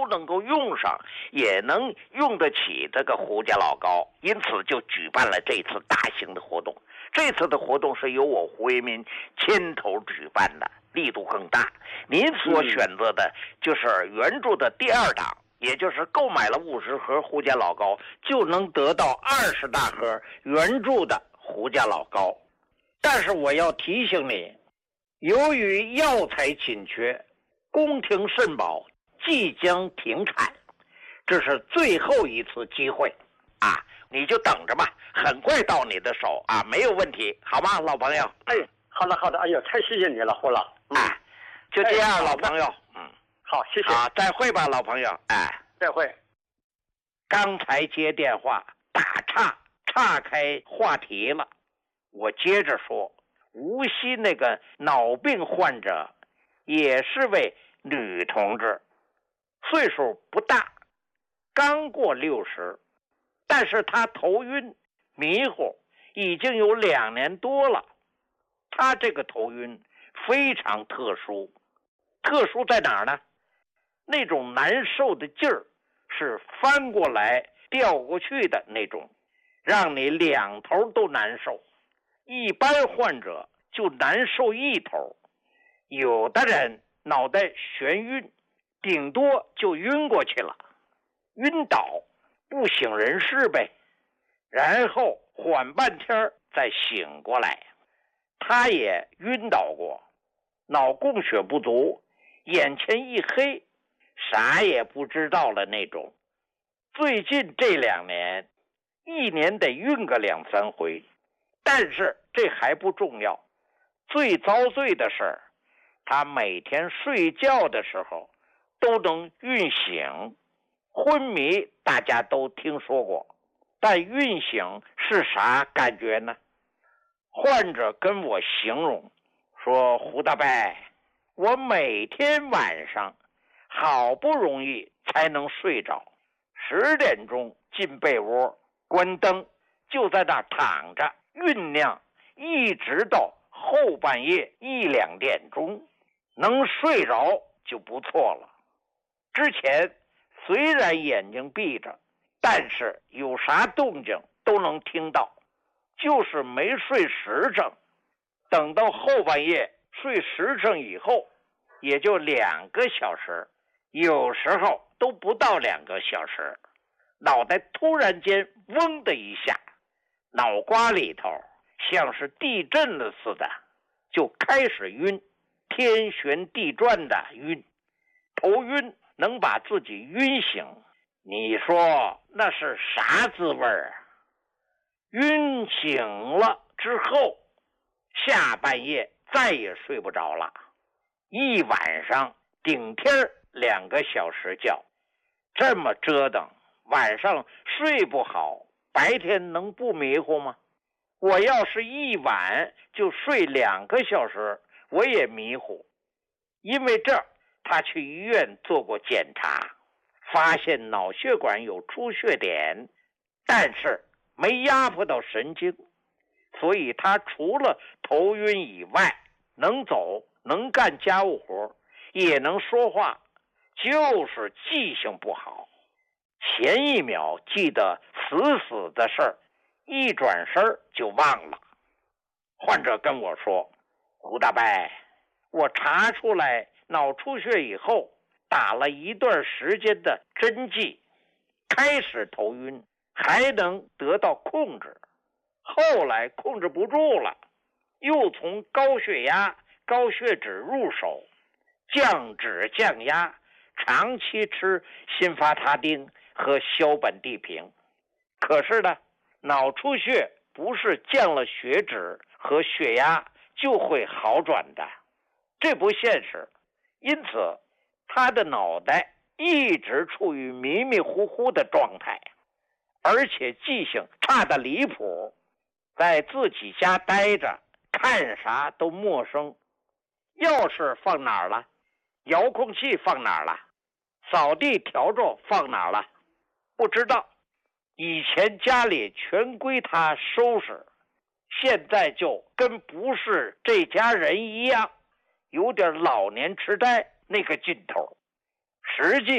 能够用上，也能用得起这个胡家老高，因此就举办了这次大型的活动。这次的活动是由我胡为民牵头举办的，力度更大。您所选择的就是援助的第二档，也就是购买了50盒胡家老高就能得到20大盒援助的胡家老高。但是我要提醒你，由于药材紧缺，宫廷肾宝即将停产，这是最后一次机会啊！你就等着吧，很快到你的手啊，没有问题，好吗，老朋友？ 哎，好的好的，哎呦，太谢谢你了，胡老。 哎，就这样，老朋友。 好，谢谢。 好，再会吧，老朋友。哎， 再会。 刚才接电话打岔开话题了，我接着说，无锡那个脑病患者也是位女同志，岁数不大，刚过60，但是她头晕迷糊已经有2年多了。她这个头晕非常特殊，特殊在哪儿呢？那种难受的劲儿是翻过来调过去的那种，让你两头都难受。一般患者就难受一头，有的人脑袋眩晕，顶多就晕过去了，晕倒不省人事呗，然后缓半天再醒过来。他也晕倒过，脑供血不足，眼前一黑，啥也不知道了那种。最近这2年，一年得晕个2、3回，但是这还不重要。最遭罪的是，他每天睡觉的时候都能晕醒。昏迷大家都听说过，但晕醒是啥感觉呢？患者跟我形容说，胡大伯，我每天晚上好不容易才能睡着，10点钟进被窝，关灯，就在那躺着酝酿，一直到后半夜1、2点钟，能睡着就不错了。之前虽然眼睛闭着，但是有啥动静都能听到，就是没睡实诚。等到后半夜睡实诚以后，也就2个小时，有时候都不到2个小时，脑袋突然间嗡的一下，脑瓜里头像是地震了似的，就开始晕，天旋地转的晕，头晕能把自己晕醒，你说那是啥滋味儿？晕醒了之后，下半夜再也睡不着了，一晚上顶天2个小时觉，这么折腾，晚上睡不好，白天能不迷糊吗？我要是一晚就睡2个小时，我也迷糊。因为这，他去医院做过检查，发现脑血管有出血点，但是没压迫到神经，所以他除了头晕以外，能走，能干家务活，也能说话，就是记性不好。前一秒记得死死的事儿，一转身就忘了。患者跟我说，胡大伯，我查出来脑出血以后，打了一段时间的针剂，开始头晕，还能得到控制，后来控制不住了，又从高血压、高血脂入手，降脂降压，长期吃辛伐他汀和硝苯地平。可是呢，脑出血不是降了血脂和血压就会好转的，这不现实。因此他的脑袋一直处于迷迷糊糊的状态，而且记性差得离谱，在自己家待着，看啥都陌生，钥匙放哪儿了，遥控器放哪儿了，扫地笤帚放哪儿了，不知道。以前家里全归他收拾，现在就跟不是这家人一样，有点老年痴呆那个劲头。实际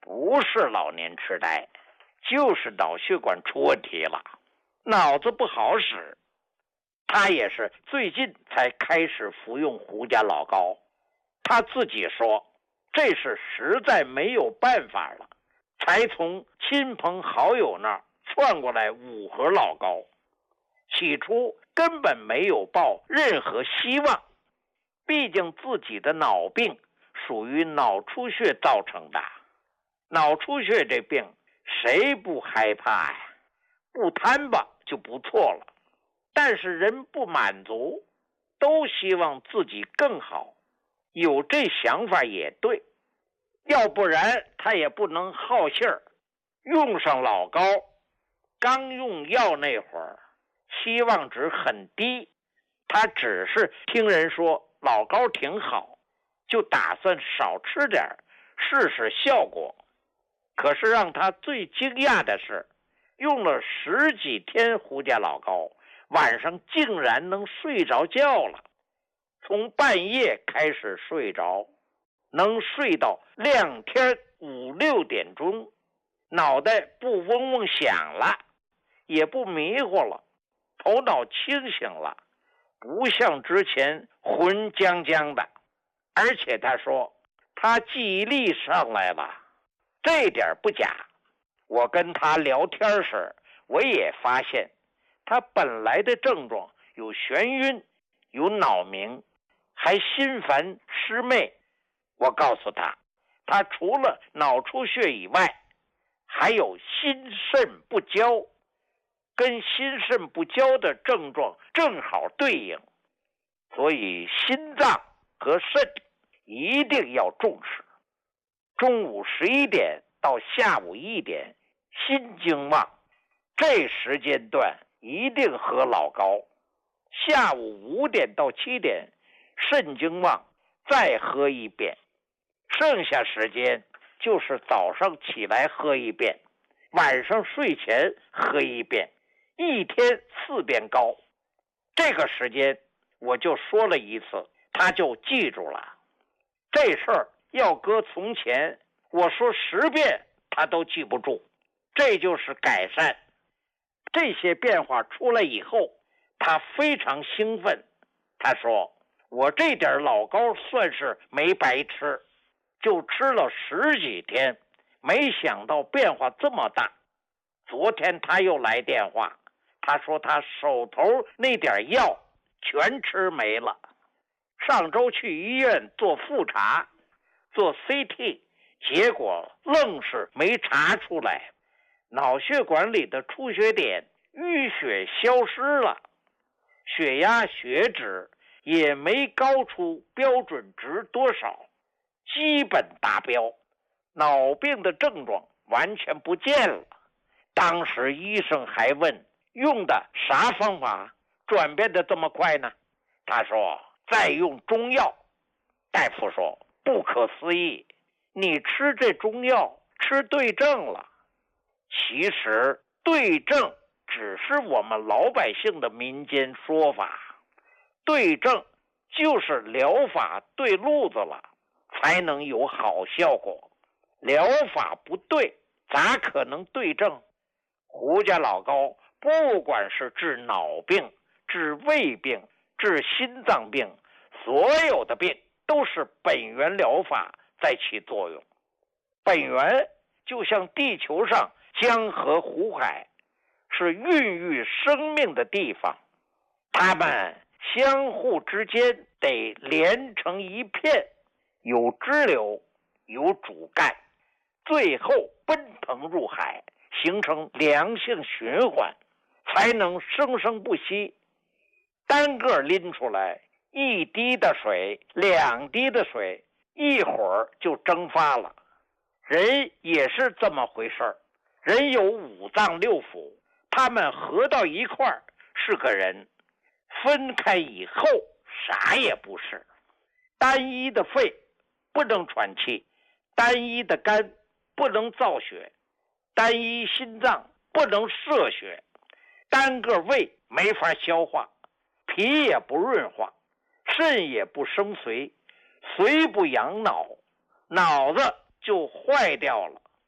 不是老年痴呆，就是脑血管出问题了，脑子不好使。他也是最近才开始服用胡家老膏，他自己说这是实在没有办法了，才从亲朋好友那儿窜过来5盒老膏。起初根本没有抱任何希望，毕竟自己的脑病属于脑出血造成的。脑出血这病谁不害怕呀？不贪吧就不错了，但是人不满足，都希望自己更好，有这想法也对，要不然他也不能好信儿。用上老膏，刚用药那会儿希望值很低，他只是听人说老膏挺好，就打算少吃点试试效果。可是让他最惊讶的是，用了10几天胡家老膏，晚上竟然能睡着觉了，从半夜开始睡着，能睡到亮天5、6点钟，脑袋不嗡嗡响了，也不迷糊了，头脑清醒了，不像之前浑僵僵的。而且他说他记忆力上来了，这点不假。我跟他聊天时，我也发现他本来的症状有眩晕，有脑鸣，还心烦失寐。我告诉他，他除了脑出血以外，还有心肾不交，跟心肾不交的症状正好对应，所以心脏和肾一定要重视。中午11点到下午1点心经旺，这时间段一定喝老膏。下午5点到7点肾经旺，再喝一遍。剩下时间就是早上起来喝一遍，晚上睡前喝一遍，一天4遍膏。这个时间我就说了一次，他就记住了。这事儿要搁从前，我说10遍他都记不住，这就是改善。这些变化出来以后，他非常兴奋。他说我这点老膏算是没白吃，就吃了10几天，没想到变化这么大。昨天他又来电话，他说他手头那点药全吃没了。上周去医院做复查，做 CT， 结果愣是没查出来，脑血管里的出血点淤血消失了，血压血脂也没高出标准值多少，基本达标，脑病的症状完全不见了。当时医生还问用的啥方法转变的这么快呢？他说再用中药。大夫说不可思议，你吃这中药吃对症了。其实对症只是我们老百姓的民间说法，对症就是疗法对路子了，才能有好效果。疗法不对，咋可能对症？胡家老膏不管是治脑病、治胃病、治心脏病，所有的病都是本源疗法在起作用。本源就像地球上江河湖海，是孕育生命的地方，它们相互之间得连成一片，有支流，有主干，最后奔腾入海，形成良性循环，才能生生不息。单个拎出来1滴的水、2滴的水，一会儿就蒸发了。人也是这么回事儿，人有5脏6腑，他们合到一块儿是个人，分开以后啥也不是。单一的肺不能喘气，单一的肝不能造血，单一心脏不能摄血，单个胃没法消化，脾也不润化，肾也不生髓，髓不养脑，脑子就坏掉了。